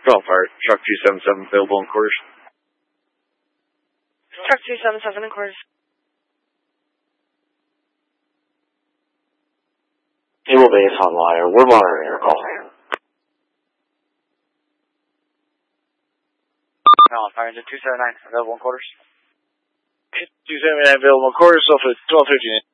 Golf Art, Truck 277 available in quarters. Truck 277 in quarters. Naval Base on wire. We're monitoring your call. No, Fire Engine 279 available in quarters. 279 available in quarters, so for 12:15.